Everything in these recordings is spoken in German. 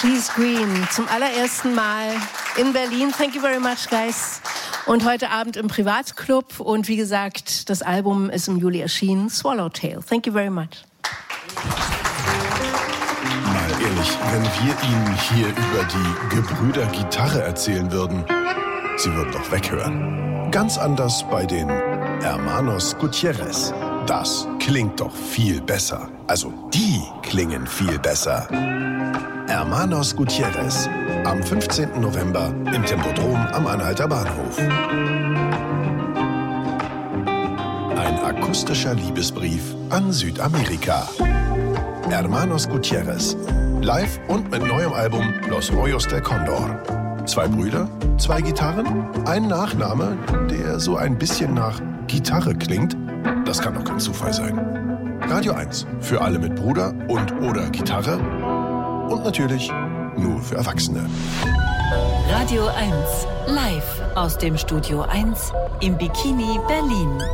She's Green zum allerersten Mal in Berlin. Thank you very much, guys. Und heute Abend im Privatclub. Und wie gesagt, das Album ist im Juli erschienen. Swallowtail. Thank you very much. Mal ehrlich, wenn wir Ihnen hier über die Gebrüder Gitarre erzählen würden, Sie würden doch weghören. Ganz anders bei den Hermanos Gutierrez. Das klingt doch viel besser. Also die klingen viel besser. Hermanos Gutierrez. Am 15. November im Tempodrom am Anhalter Bahnhof. Ein akustischer Liebesbrief an Südamerika. Hermanos Gutierrez. Live und mit neuem Album Los Rollos del Condor. 2 Brüder, 2 Gitarren, ein Nachname, der so ein bisschen nach Gitarre klingt. Das kann doch kein Zufall sein. Radio 1 für alle mit Bruder und oder Gitarre. Und natürlich nur für Erwachsene. Radio 1, live aus dem Studio 1 im Bikini Berlin.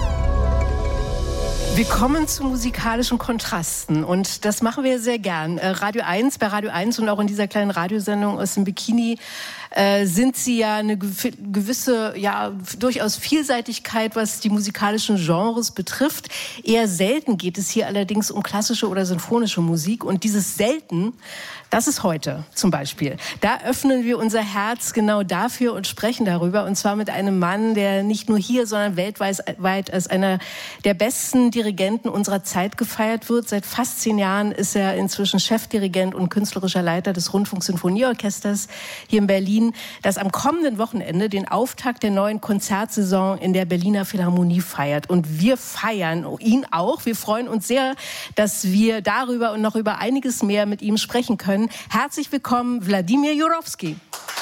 Wir kommen zu musikalischen Kontrasten und das machen wir sehr gern. Bei Radio 1 und auch in dieser kleinen Radiosendung aus dem Bikini sind Sie ja eine gewisse, ja, durchaus Vielseitigkeit, was die musikalischen Genres betrifft. Eher selten geht es hier allerdings um klassische oder sinfonische Musik und dieses Selten, das ist heute zum Beispiel. Da öffnen wir unser Herz genau dafür und sprechen darüber und zwar mit einem Mann, der nicht nur hier, sondern weltweit als einer der besten Dirigenten unserer Zeit gefeiert wird. Seit fast 10 Jahren ist er inzwischen Chefdirigent und künstlerischer Leiter des Rundfunksinfonieorchesters hier in Berlin, das am kommenden Wochenende den Auftakt der neuen Konzertsaison in der Berliner Philharmonie feiert. Und wir feiern ihn auch. Wir freuen uns sehr, dass wir darüber und noch über einiges mehr mit ihm sprechen können. Herzlich willkommen, Wladimir Jurowski.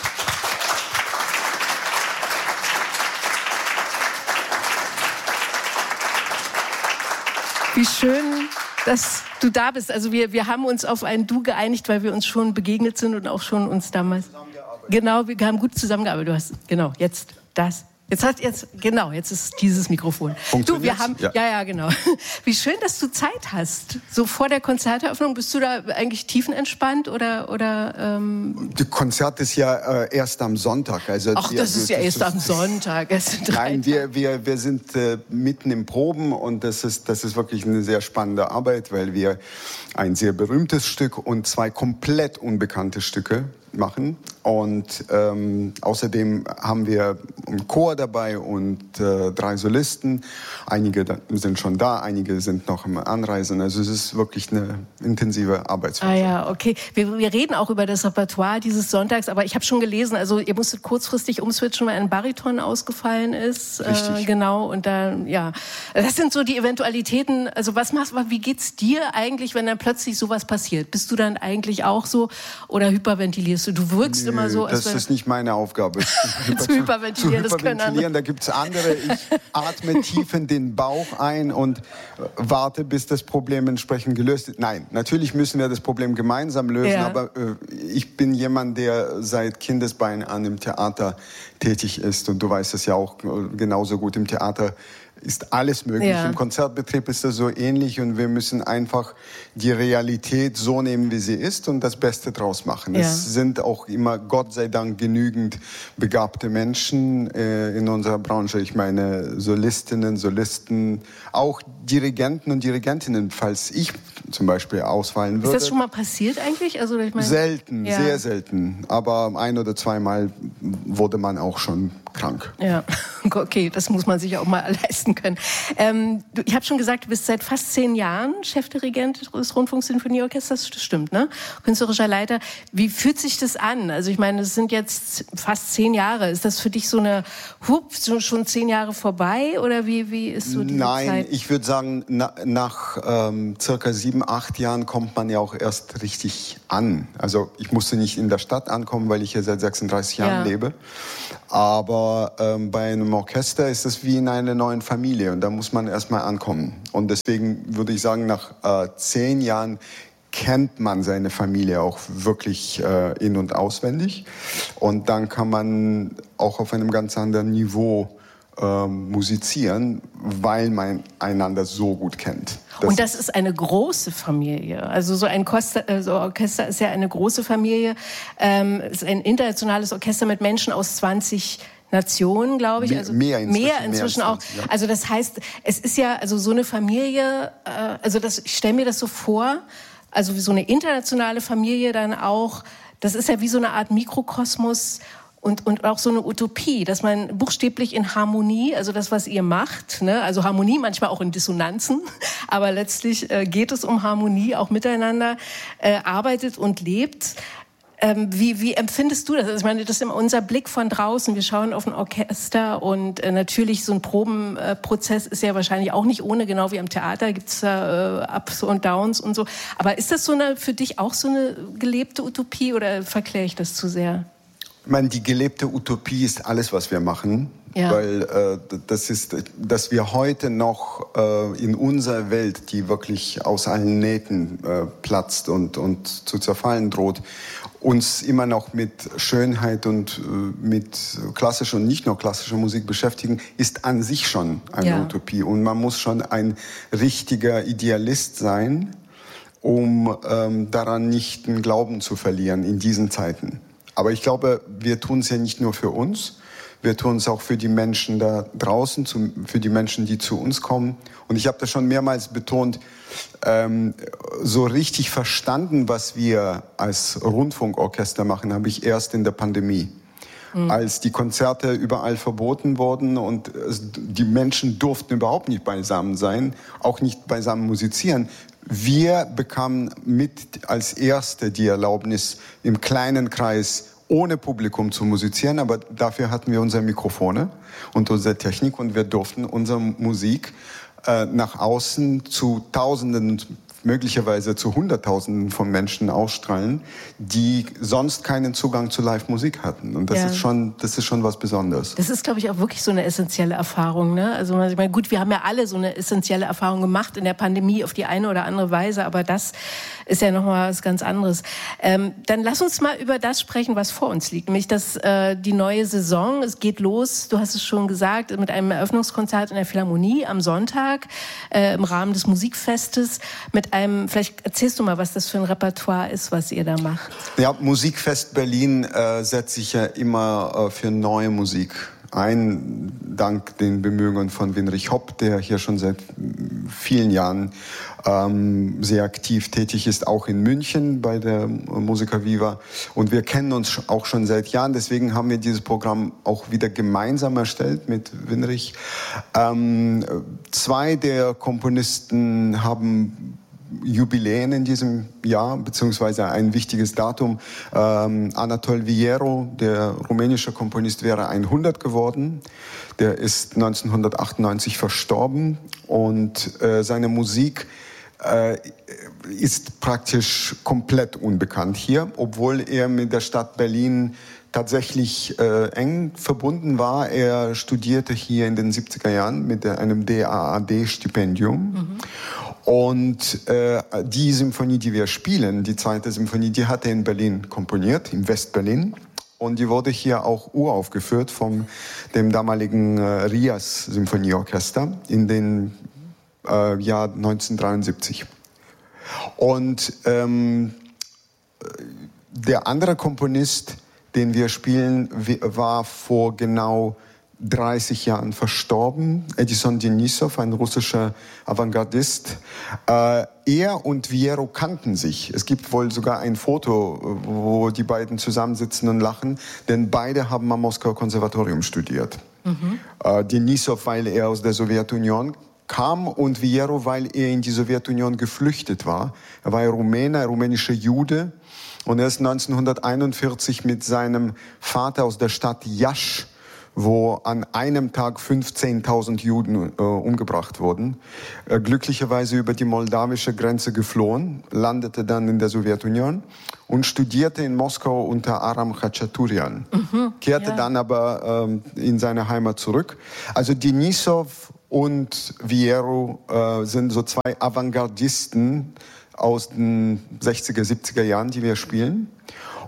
Wie schön, dass du da bist. Also wir haben uns auf ein Du geeinigt, weil wir uns schon begegnet sind und auch schon uns damals... Genau, wir haben gut zusammengearbeitet. Du hast, genau, jetzt das. Jetzt ist dieses Mikrofon. Du, wir haben, ja, genau. Wie schön, dass du Zeit hast. So vor der Konzerteröffnung, bist du da eigentlich tiefenentspannt oder? Das Konzert ist ja erst am Sonntag. Also ach, das ist ja erst am Sonntag. Nein, wir sind mitten im Proben und das ist wirklich eine sehr spannende Arbeit, weil wir ein sehr berühmtes Stück und 2 komplett unbekannte Stücke machen. Und außerdem haben wir einen Chor dabei und 3 Solisten. Einige sind schon da, einige sind noch am Anreisen. Also es ist wirklich eine intensive Arbeitsphase. Ah ja, okay. Wir reden auch über das Repertoire dieses Sonntags, aber ich habe schon gelesen, also ihr musstet kurzfristig umswitchen, weil ein Bariton ausgefallen ist. Richtig. Genau, und dann, ja. Das sind so die Eventualitäten. Also wie geht's dir eigentlich, wenn dann plötzlich sowas passiert? Bist du dann eigentlich auch so oder hyperventilierst du? Du wirkst immer so, als das ist nicht meine Aufgabe. zu hyperventilieren. Das können andere. Da gibt es andere. Ich atme tief in den Bauch ein und warte, bis das Problem entsprechend gelöst ist. Nein, natürlich müssen wir das Problem gemeinsam lösen, aber ich bin jemand, der seit Kindesbeinen an im Theater tätig ist und du weißt es ja auch genauso gut im Theater. Ist alles möglich. Ja. Im Konzertbetrieb ist das so ähnlich und wir müssen einfach die Realität so nehmen, wie sie ist und das Beste draus machen. Ja. Es sind auch immer, Gott sei Dank, genügend begabte Menschen in unserer Branche. Ich meine Solistinnen, Solisten, auch Dirigenten und Dirigentinnen, falls ich zum Beispiel ausfallen würde. Ist das schon mal passiert eigentlich? Also, ich meine, selten, sehr selten. Aber 1 oder 2 Mal wurde man auch schon krank. Ja, okay, das muss man sich auch mal leisten können. Ich habe schon gesagt, du bist seit fast 10 Jahren Chefdirigent des Rundfunksinfonieorchesters, das stimmt, ne? Künstlerischer Leiter. Wie fühlt sich das an? Also ich meine, es sind jetzt fast 10 Jahre. Ist das für dich so eine, schon 10 Jahre vorbei? Oder wie ist so die Zeit? Nein, ich würde sagen, nach circa 7, 8 Jahren kommt man ja auch erst richtig an. Also ich musste nicht in der Stadt ankommen, weil ich hier seit 36 Jahren lebe. Aber bei einem Orchester ist es wie in einer neuen Familie und da muss man erstmal ankommen. Und deswegen würde ich sagen, nach 10 Jahren kennt man seine Familie auch wirklich in- und auswendig. Und dann kann man auch auf einem ganz anderen Niveau musizieren, weil man einander so gut kennt. Und das ist eine große Familie. Also so ein Orchester ist ja eine große Familie. Es ist ein internationales Orchester mit Menschen aus 20 Nationen, glaube ich. Also mehr inzwischen auch. 20, ja. Also das heißt, es ist ja also so eine Familie. Ich stelle mir das so vor. Also wie so eine internationale Familie dann auch. Das ist ja wie so eine Art Mikrokosmos. Und auch so eine Utopie, dass man buchstäblich in Harmonie, also das, was ihr macht, ne, also Harmonie manchmal auch in Dissonanzen, aber letztlich geht es um Harmonie, auch miteinander, arbeitet und lebt. Wie empfindest du das? Also ich meine, das ist immer unser Blick von draußen. Wir schauen auf ein Orchester und natürlich so ein Probenprozess ist ja wahrscheinlich auch nicht ohne, genau wie am Theater gibt es Ups und Downs und so. Aber ist das für dich auch so eine gelebte Utopie oder verkläre ich das zu sehr? Ich meine, die gelebte Utopie ist alles, was wir machen, weil das ist, dass wir heute noch in unserer Welt, die wirklich aus allen Nähten platzt und zu zerfallen droht, uns immer noch mit Schönheit und mit klassischer und nicht nur klassischer Musik beschäftigen, ist an sich schon eine Utopie. Und man muss schon ein richtiger Idealist sein, um daran nicht den Glauben zu verlieren in diesen Zeiten. Aber ich glaube, wir tun es ja nicht nur für uns, wir tun es auch für die Menschen da draußen, für die Menschen, die zu uns kommen. Und ich habe das schon mehrmals betont, so richtig verstanden, was wir als Rundfunkorchester machen, habe ich erst in der Pandemie. Als die Konzerte überall verboten wurden und die Menschen durften überhaupt nicht beisammen sein, auch nicht beisammen musizieren. Wir bekamen mit als Erste die Erlaubnis, im kleinen Kreis ohne Publikum zu musizieren, aber dafür hatten wir unsere Mikrofone und unsere Technik und wir durften unsere Musik nach außen zu Tausenden, möglicherweise zu Hunderttausenden von Menschen ausstrahlen, die sonst keinen Zugang zu Live-Musik hatten. Und das ist schon was Besonderes. Das ist, glaube ich, auch wirklich so eine essentielle Erfahrung, ne? Also, ich meine, gut, wir haben ja alle so eine essentielle Erfahrung gemacht in der Pandemie auf die eine oder andere Weise, aber das ist ja nochmal was ganz anderes. Dann lass uns mal über das sprechen, was vor uns liegt, nämlich die neue Saison. Es geht los, du hast es schon gesagt, mit einem Eröffnungskonzert in der Philharmonie am Sonntag im Rahmen des Musikfestes mit vielleicht erzählst du mal, was das für ein Repertoire ist, was ihr da macht. Ja, Musikfest Berlin setzt sich ja immer für neue Musik ein, dank den Bemühungen von Winrich Hopp, der hier schon seit vielen Jahren sehr aktiv tätig ist, auch in München bei der Musica Viva. Und wir kennen uns auch schon seit Jahren, deswegen haben wir dieses Programm auch wieder gemeinsam erstellt mit Winrich. 2 der Komponisten haben Jubiläen in diesem Jahr, beziehungsweise ein wichtiges Datum. Anatol Viero, der rumänische Komponist, wäre 100 geworden. Der ist 1998 verstorben und seine Musik ist praktisch komplett unbekannt hier, obwohl er mit der Stadt Berlin tatsächlich eng verbunden war. Er studierte hier in den 70er Jahren mit einem DAAD-Stipendium. Und die Symphonie, die wir spielen, die 2. Symphonie, die hat er in Berlin komponiert, in West-Berlin. Und die wurde hier auch uraufgeführt von dem damaligen Rias Symphonieorchester in den Jahr 1973. Und der andere Komponist, den wir spielen, war vor genau 30 Jahren verstorben. Edison Denisov, ein russischer Avantgardist. Er und Viero kannten sich. Es gibt wohl sogar ein Foto, wo die beiden zusammensitzen und lachen, denn beide haben am Moskauer Konservatorium studiert. Denisov, weil er aus der Sowjetunion kam, und Viero, weil er in die Sowjetunion geflüchtet war. Er war Rumäne, ein rumänischer Jude, und er ist 1941 mit seinem Vater aus der Stadt Iași, wo an einem Tag 15.000 Juden umgebracht wurden, glücklicherweise über die moldawische Grenze geflohen, landete dann in der Sowjetunion und studierte in Moskau unter Aram Khachaturian. Kehrte dann aber in seine Heimat zurück. Also Denisov und Viero sind so 2 Avantgardisten aus den 60er, 70er Jahren, die wir spielen.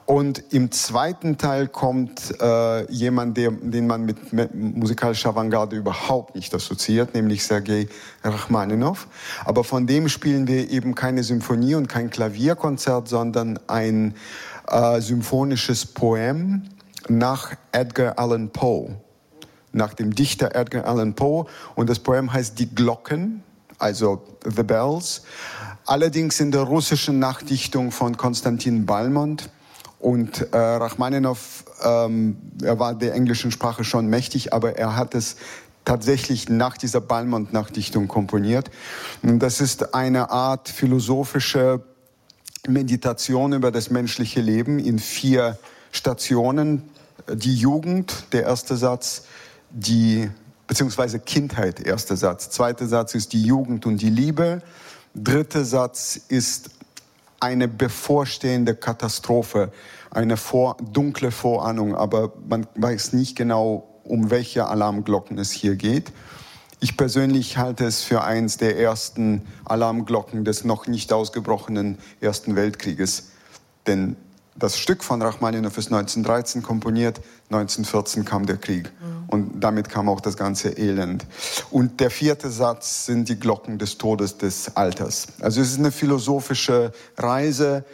Und im zweiten Teil kommt jemand, den man mit musikalischer Avantgarde überhaupt nicht assoziiert, nämlich Sergei Rachmaninow. Aber von dem spielen wir eben keine Symphonie und kein Klavierkonzert, sondern ein symphonisches Poem nach Edgar Allan Poe, nach dem Dichter Edgar Allan Poe. Und das Poem heißt Die Glocken, also The Bells. Allerdings in der russischen Nachdichtung von Konstantin Balmont. Und Rachmaninow, er war der englischen Sprache schon mächtig, aber er hat es tatsächlich nach dieser Balmont-Nachdichtung komponiert. Und das ist eine Art philosophische Meditation über das menschliche Leben in 4 Stationen. Die Jugend, der erste Satz, beziehungsweise Kindheit, erster Satz. Zweiter Satz ist die Jugend und die Liebe. Dritter Satz ist eine bevorstehende Katastrophe, eine dunkle Vorahnung, aber man weiß nicht genau, um welche Alarmglocken es hier geht. Ich persönlich halte es für eins der ersten Alarmglocken des noch nicht ausgebrochenen Ersten Weltkrieges. Denn das Stück von Rachmaninow ist 1913 komponiert, 1914 kam der Krieg. Und damit kam auch das ganze Elend. Und der 4. Satz sind die Glocken des Todes, des Alters. Also es ist eine philosophische Reise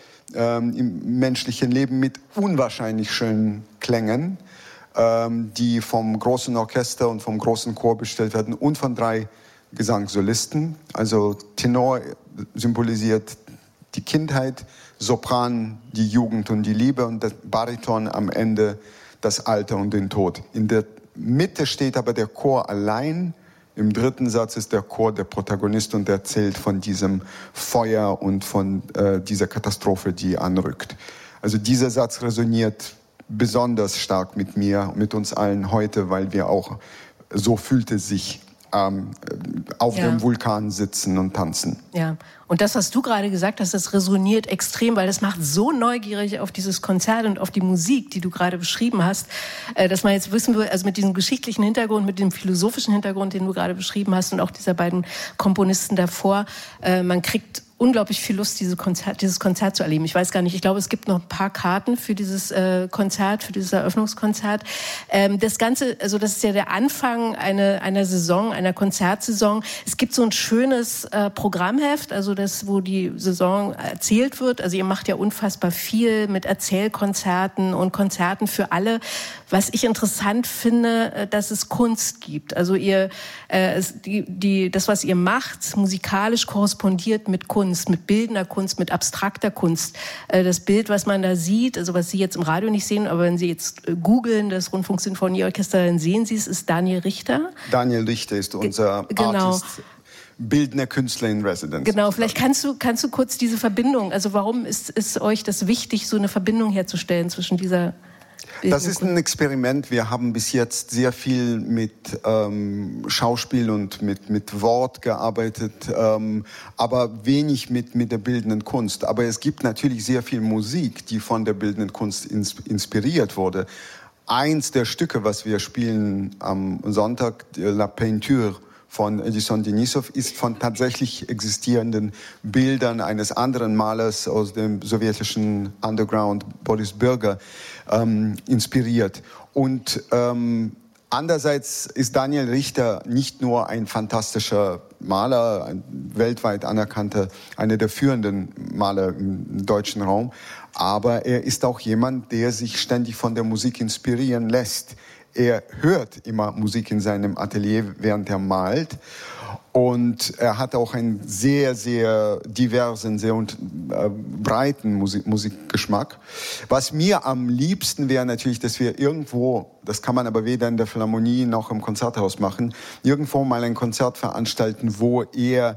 im menschlichen Leben mit unwahrscheinlich schönen Klängen, die vom großen Orchester und vom großen Chor bestellt werden und von 3 Gesangssolisten. Also Tenor symbolisiert die Kindheit, Sopran die Jugend und die Liebe und der Bariton am Ende das Alter und den Tod. In der Mitte steht aber der Chor allein. Im 3. Satz ist der Chor der Protagonist und erzählt von diesem Feuer und von dieser Katastrophe, die anrückt. Also dieser Satz resoniert besonders stark mit mir, mit uns allen heute, weil wir auch, so fühlt es sich, auf dem Vulkan sitzen und tanzen. Ja, und das, was du gerade gesagt hast, das resoniert extrem, weil das macht so neugierig auf dieses Konzert und auf die Musik, die du gerade beschrieben hast, dass man jetzt wissen will, also mit diesem geschichtlichen Hintergrund, mit dem philosophischen Hintergrund, den du gerade beschrieben hast und auch dieser beiden Komponisten davor, man kriegt unglaublich viel Lust, dieses Konzert zu erleben. Ich weiß gar nicht, ich glaube, es gibt noch ein paar Karten für dieses Konzert, für dieses Eröffnungskonzert. Das Ganze, also das ist ja der Anfang einer Saison, einer Konzertsaison. Es gibt so ein schönes Programmheft, also das, wo die Saison erzählt wird. Also ihr macht ja unfassbar viel mit Erzählkonzerten und Konzerten für alle. Was ich interessant finde, dass es Kunst gibt. Also das, was ihr macht, musikalisch korrespondiert mit Kunst, mit bildender Kunst, mit abstrakter Kunst. Das Bild, was man da sieht, also was Sie jetzt im Radio nicht sehen, aber wenn Sie jetzt googeln, das Rundfunksinfonieorchester, dann sehen Sie es, ist Daniel Richter. Daniel Richter ist unser Artist, bildender Künstler in Residence. Genau, vielleicht kannst du kurz diese Verbindung, also warum ist euch das wichtig, so eine Verbindung herzustellen zwischen dieser Das ist ein Experiment. Wir haben bis jetzt sehr viel mit Schauspiel und mit Wort gearbeitet, aber wenig mit der bildenden Kunst. Aber es gibt natürlich sehr viel Musik, die von der bildenden Kunst inspiriert wurde. Eins der Stücke, was wir spielen am Sonntag, La Peinture von Edison Denisov, ist von tatsächlich existierenden Bildern eines anderen Malers aus dem sowjetischen Underground, Boris Berger, inspiriert. Und andererseits ist Daniel Richter nicht nur ein fantastischer Maler, ein weltweit anerkannter, einer der führenden Maler im deutschen Raum, aber er ist auch jemand, der sich ständig von der Musik inspirieren lässt. Er hört immer Musik in seinem Atelier, während er malt. Und er hat auch einen sehr, sehr diversen, sehr breiten Musikgeschmack. Was mir am liebsten wäre natürlich, dass wir irgendwo, das kann man aber weder in der Philharmonie noch im Konzerthaus machen, irgendwo mal ein Konzert veranstalten, wo er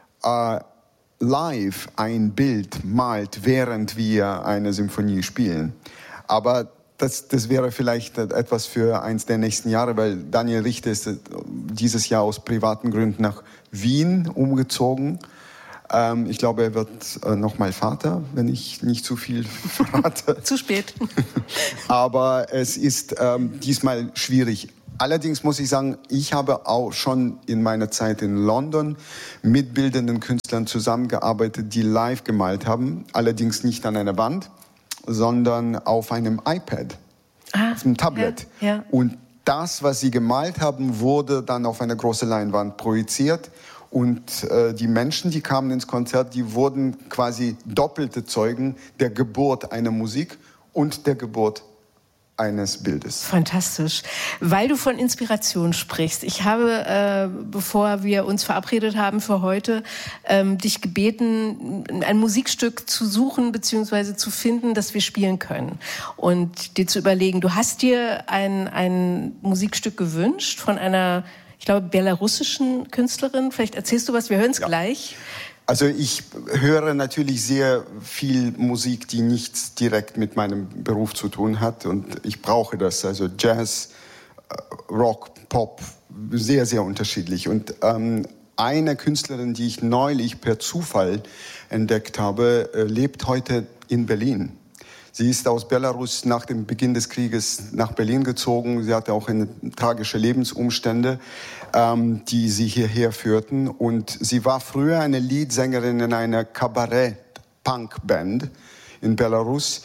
live ein Bild malt, während wir eine Symphonie spielen. Aber das wäre vielleicht etwas für eins der nächsten Jahre, weil Daniel Richter ist dieses Jahr aus privaten Gründen nach Wien umgezogen. Ich glaube, er wird noch mal Vater, wenn ich nicht zu viel verrate. Zu spät. Aber es ist diesmal schwierig. Allerdings muss ich sagen, ich habe auch schon in meiner Zeit in London mit bildenden Künstlern zusammengearbeitet, die live gemalt haben, allerdings nicht an einer Wand, sondern auf einem iPad, auf einem Tablet. Ja. Und das, was sie gemalt haben, wurde dann auf eine große Leinwand projiziert. Und die Menschen, die kamen ins Konzert, die wurden quasi doppelte Zeugen der Geburt einer Musik und der Geburt eines Bildes. Fantastisch. Weil du von Inspiration sprichst. Ich habe, bevor wir uns verabredet haben für heute, dich gebeten, ein Musikstück zu suchen bzw. zu finden, das wir spielen können. Und dir zu überlegen, du hast dir ein Musikstück gewünscht von einer, ich glaube, belarussischen Künstlerin. Vielleicht erzählst du was, wir hören es gleich. Also ich höre natürlich sehr viel Musik, die nichts direkt mit meinem Beruf zu tun hat. Und ich brauche das. Also Jazz, Rock, Pop, sehr, sehr unterschiedlich. Und eine Künstlerin, die ich neulich per Zufall entdeckt habe, lebt heute in Berlin. Sie ist aus Belarus nach dem Beginn des Krieges nach Berlin gezogen. Sie hatte auch tragische Lebensumstände, die sie hierher führten. Und sie war früher eine Leadsängerin in einer Kabarett-Punk-Band in Belarus,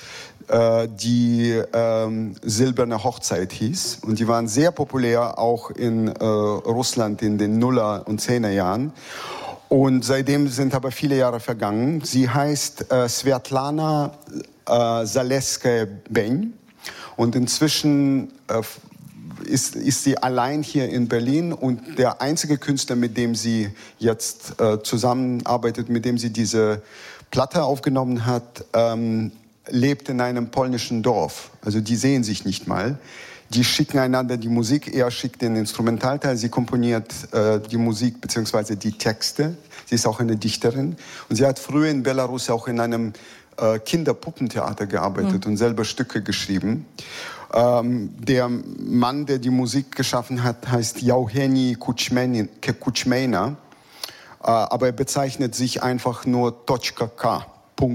die Silberne Hochzeit hieß. Und die waren sehr populär auch in Russland in den Nuller- und Zehnerjahren. Und seitdem sind aber viele Jahre vergangen. Sie heißt Svetlana Zaleskaya-Beny und inzwischen ist sie allein hier in Berlin und der einzige Künstler, mit dem sie jetzt zusammenarbeitet, mit dem sie diese Platte aufgenommen hat, lebt in einem polnischen Dorf. Also die sehen sich nicht mal. Die schicken einander die Musik, er schickt den Instrumentalteil, sie komponiert die Musik bzw. die Texte. Sie ist auch eine Dichterin und sie hat früher in Belarus auch in einem Kinderpuppentheater gearbeitet und selber Stücke geschrieben. Der Mann, der die Musik geschaffen hat, heißt Yevgeny Kuchmena, aber er bezeichnet sich einfach nur .k.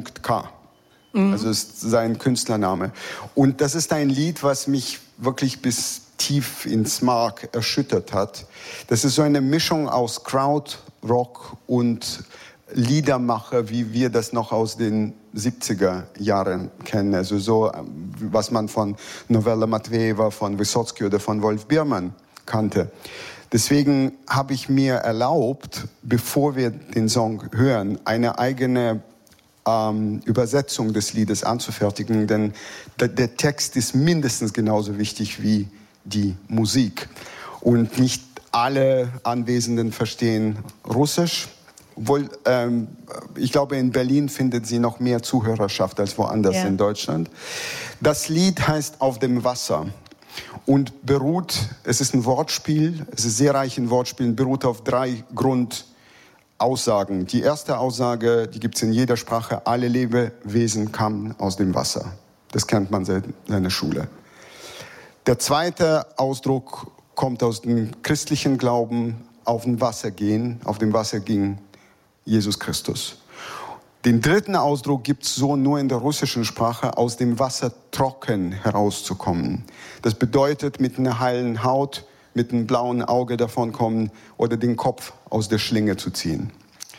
Also ist sein Künstlername. Und das ist ein Lied, was mich wirklich bis tief ins Mark erschüttert hat. Das ist so eine Mischung aus Krautrock und Liedermacher, wie wir das noch aus den 70er Jahren kennen. Also so, was man von Novella Matveeva, von Wysotsky oder von Wolf Biermann kannte. Deswegen habe ich mir erlaubt, bevor wir den Song hören, eine eigene Übersetzung des Liedes anzufertigen, denn der Text ist mindestens genauso wichtig wie die Musik. Und nicht alle Anwesenden verstehen Russisch. Obwohl, ich glaube, in Berlin findet sie noch mehr Zuhörerschaft als woanders in Deutschland. Das Lied heißt Auf dem Wasser und es ist ein Wortspiel, es ist sehr reich in Wortspielen, beruht auf 3 Grundaussagen. Die erste Aussage, die gibt es in jeder Sprache, alle Lebewesen kamen aus dem Wasser. Das kennt man seit seiner Schule. Der zweite Ausdruck kommt aus dem christlichen Glauben, auf dem Wasser gehen, auf dem Wasser ging Jesus Christus. Den dritten Ausdruck gibt es so nur in der russischen Sprache, aus dem Wasser trocken herauszukommen. Das bedeutet, mit einer heilen Haut, mit einem blauen Auge davonkommen oder den Kopf aus der Schlinge zu ziehen.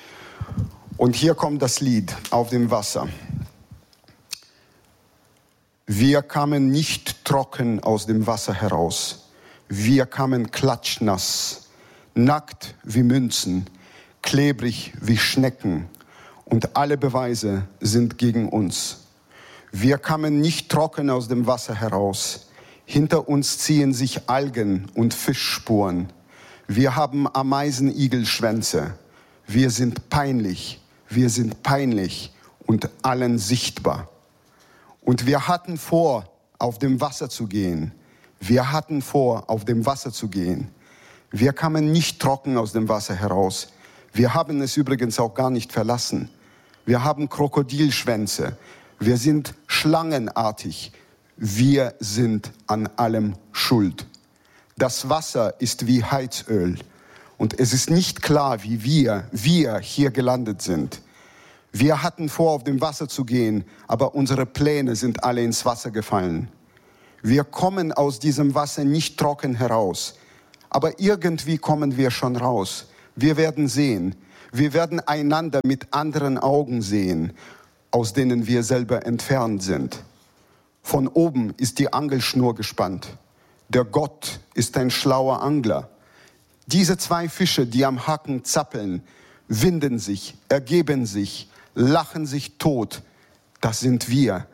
Und hier kommt das Lied, Auf dem Wasser. Wir kamen nicht trocken aus dem Wasser heraus. Wir kamen klatschnass, nackt wie Münzen, klebrig wie Schnecken und alle Beweise sind gegen uns. Wir kamen nicht trocken aus dem Wasser heraus. Hinter uns ziehen sich Algen und Fischspuren. Wir haben Ameisenigelschwänze. Wir sind peinlich und allen sichtbar. Und wir hatten vor, auf dem Wasser zu gehen. Wir kamen nicht trocken aus dem Wasser heraus. Wir haben es übrigens auch gar nicht verlassen. Wir haben Krokodilschwänze. Wir sind schlangenartig. Wir sind an allem schuld. Das Wasser ist wie Heizöl. Und es ist nicht klar, wie wir hier gelandet sind. Wir hatten vor, auf dem Wasser zu gehen, aber unsere Pläne sind alle ins Wasser gefallen. Wir kommen aus diesem Wasser nicht trocken heraus. Aber irgendwie kommen wir schon raus. Wir werden sehen. Wir werden einander mit anderen Augen sehen, aus denen wir selber entfernt sind. Von oben ist die Angelschnur gespannt. Der Gott ist ein schlauer Angler. Diese 2 Fische, die am Haken zappeln, winden sich, ergeben sich, lachen sich tot. Das sind wir,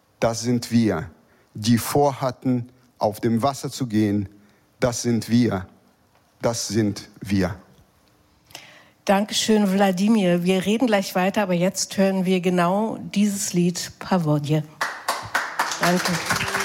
die vorhatten, auf dem Wasser zu gehen. Das sind wir. Dankeschön, Wladimir. Wir reden gleich weiter, aber jetzt hören wir genau dieses Lied, Povodje. Danke.